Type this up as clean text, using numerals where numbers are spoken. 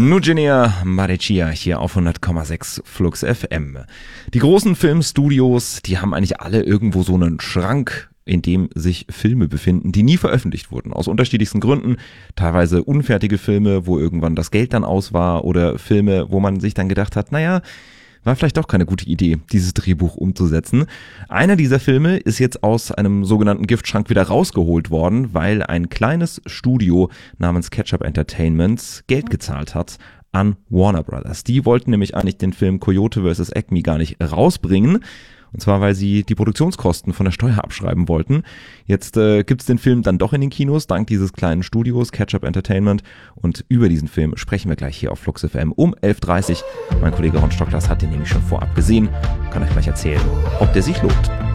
Nugenia Mareccia hier auf 100,6 Flux FM. Die großen Filmstudios, die haben eigentlich alle irgendwo so einen Schrank, in dem sich Filme befinden, die nie veröffentlicht wurden. Aus unterschiedlichsten Gründen. Teilweise unfertige Filme, wo irgendwann das Geld dann aus war, oder Filme, wo man sich dann gedacht hat, naja, war vielleicht doch keine gute Idee, dieses Drehbuch umzusetzen. Einer dieser Filme ist jetzt aus einem sogenannten Giftschrank wieder rausgeholt worden, weil ein kleines Studio namens Ketchup Entertainment Geld gezahlt hat an Warner Brothers. Die wollten nämlich eigentlich den Film Coyote vs. Acme gar nicht rausbringen. Und zwar, weil sie die Produktionskosten von der Steuer abschreiben wollten. Jetzt gibt's den Film dann doch in den Kinos, dank dieses kleinen Studios, Ketchup Entertainment. Und über diesen Film sprechen wir gleich hier auf Flux FM um 11.30 Uhr. Mein Kollege Ron Stocklas hat den nämlich schon vorab gesehen. Kann euch gleich erzählen, ob der sich lohnt.